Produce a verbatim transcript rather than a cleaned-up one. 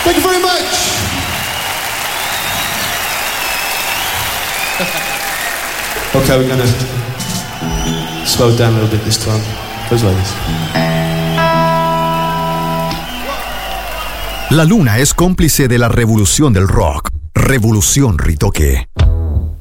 Thank you very much. Okay, we're gonna slow it down a little bit this time. Goes like this. La luna es cómplice de la revolución del rock. Revolución Ritoque.